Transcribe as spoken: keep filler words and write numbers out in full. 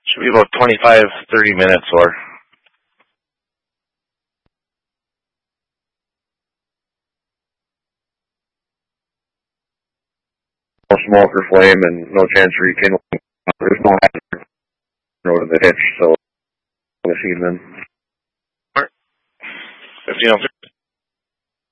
Should be about twenty-five, thirty minutes or. No smoke or flame and no chance of rekindling. There's no hazard road of the hitch, so machine then. fifteen oh three.